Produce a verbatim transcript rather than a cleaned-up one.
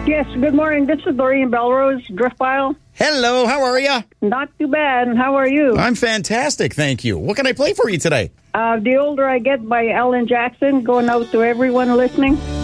Yes, good morning. This is Doreen Belrose, Drift Pile. Hello, how are you? Not too bad. How are you? I'm fantastic, thank you. What can I play for you today? Uh, The Older I Get by Alan Jackson, going out to everyone listening.